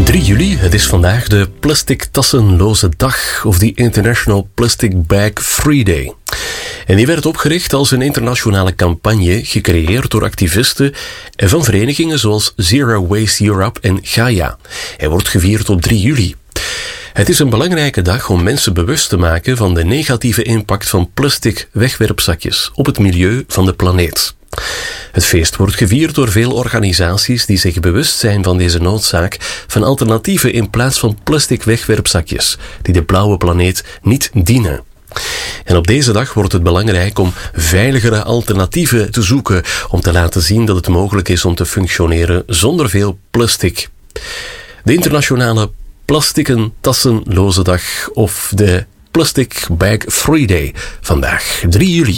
3 juli, het is vandaag de Plastic Tassenloze Dag of de International Plastic Bag Free Day. En die werd opgericht als een internationale campagne gecreëerd door activisten en van verenigingen zoals Zero Waste Europe en Gaia. Hij wordt gevierd op 3 juli. Het is een belangrijke dag om mensen bewust te maken van de negatieve impact van plastic wegwerpzakjes op het milieu van de planeet. Het feest wordt gevierd door veel organisaties die zich bewust zijn van deze noodzaak van alternatieven in plaats van plastic wegwerpzakjes die de blauwe planeet niet dienen. En op deze dag wordt het belangrijk om veiligere alternatieven te zoeken om te laten zien dat het mogelijk is om te functioneren zonder veel plastic. De internationale Plastieken Tassenloze Dag of de Plastic Bag Free Day vandaag, 3 juli.